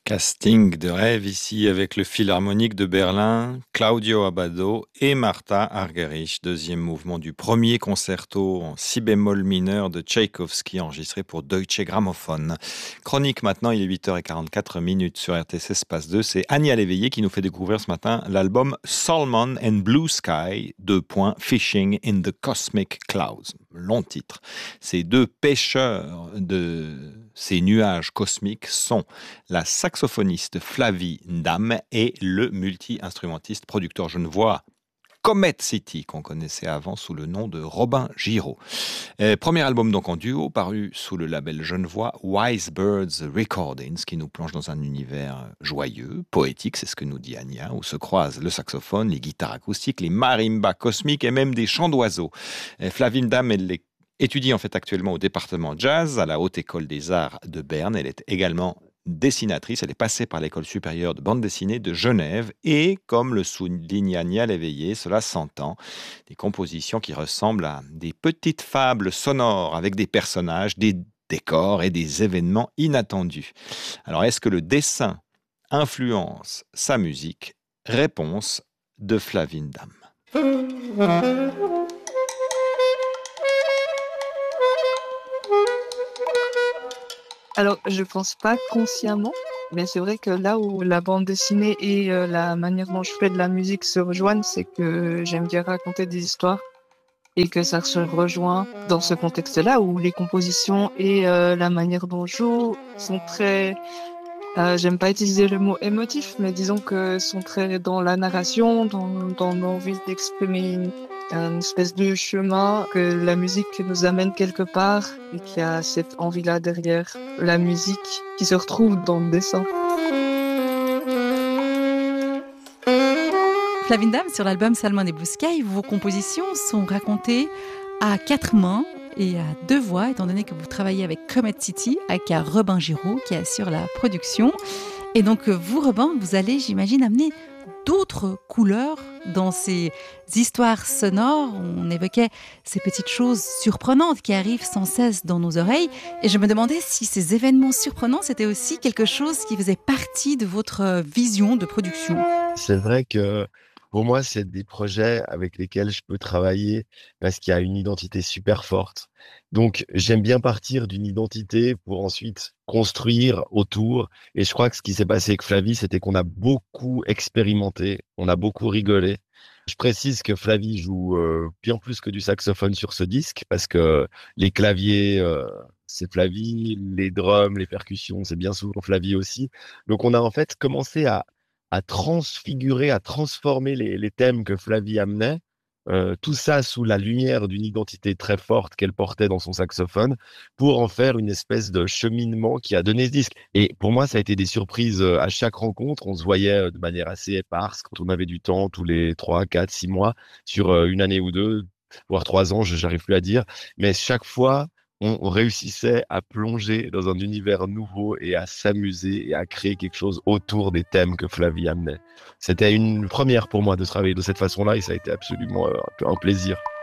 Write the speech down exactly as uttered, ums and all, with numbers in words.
Casting de rêve ici avec le Philharmonique de Berlin, Claudio Abbado et Martha Argerich, deuxième mouvement du premier concerto en si bémol mineur de Tchaïkovski enregistré pour Deutsche Grammophon. Chronique maintenant, il est huit heures quarante-quatre minutes sur R T C Espace deux. C'est Agnès Léveillé qui nous fait découvrir ce matin l'album Salmon and Blue Sky, deux points, Fishing in the Cosmic Clouds. Long titre. Ces deux pêcheurs de ces nuages cosmiques sont la saxophoniste Flavie Ndam et le multi-instrumentiste producteur genevois Comet City, qu'on connaissait avant sous le nom de Robin Giraud. Euh, premier album donc en duo, paru sous le label genevois Wise Birds Recordings, qui nous plonge dans un univers joyeux, poétique, c'est ce que nous dit Anya, où se croisent le saxophone, les guitares acoustiques, les marimbas cosmiques et même des chants d'oiseaux. Euh, Flavie Ndam, elle est étudie en fait actuellement au département jazz à la Haute École des Arts de Berne. Elle est également dessinatrice. Elle est passée par l'École supérieure de bande dessinée de Genève et, comme le souligne Agnès Léveillé, cela s'entend, des compositions qui ressemblent à des petites fables sonores avec des personnages, des décors et des événements inattendus. Alors, est-ce que le dessin influence sa musique? Réponse de Flavie Ndam. Alors, je pense pas consciemment, mais c'est vrai que là où la bande dessinée et euh, la manière dont je fais de la musique se rejoignent, c'est que j'aime bien raconter des histoires et que ça se rejoint dans ce contexte-là où les compositions et euh, la manière dont je joue sont très, euh, j'aime pas utiliser le mot émotif, mais disons que sont très dans la narration, dans, dans l'envie d'exprimer une, une espèce de chemin, que la musique nous amène quelque part et qu'il y a cette envie-là derrière la musique qui se retrouve dans le dessin. Flavie Ndam, sur l'album Salmon et Blue Sky, vos compositions sont racontées à quatre mains et à deux voix, étant donné que vous travaillez avec Comet City, avec Robin Giraud qui assure la production. Et donc vous, Robin, vous allez, j'imagine, amener d'autres couleurs dans ces histoires sonores. On évoquait ces petites choses surprenantes qui arrivent sans cesse dans nos oreilles. Et je me demandais si ces événements surprenants, c'était aussi quelque chose qui faisait partie de votre vision de production. C'est vrai que pour moi, c'est des projets avec lesquels je peux travailler parce qu'il y a une identité super forte. Donc, j'aime bien partir d'une identité pour ensuite construire autour. Et je crois que ce qui s'est passé avec Flavie, c'était qu'on a beaucoup expérimenté, on a beaucoup rigolé. Je précise que Flavie joue euh, bien plus que du saxophone sur ce disque parce que les claviers, euh, c'est Flavie, les drums, les percussions, c'est bien souvent Flavie aussi. Donc, on a en fait commencé à à transfigurer, à transformer les, les thèmes que Flavie amenait, euh, tout ça sous la lumière d'une identité très forte qu'elle portait dans son saxophone, pour en faire une espèce de cheminement qui a donné ce disque. Et pour moi, ça a été des surprises euh, à chaque rencontre. On se voyait euh, de manière assez éparse quand on avait du temps, tous les trois, quatre, six mois, sur euh, une année ou deux, voire trois ans, je j'arrive plus à dire. Mais chaque fois, on, on réussissait à plonger dans un univers nouveau et à s'amuser et à créer quelque chose autour des thèmes que Flavie amenait. C'était une première pour moi de travailler de cette façon-là et ça a été absolument euh, un plaisir.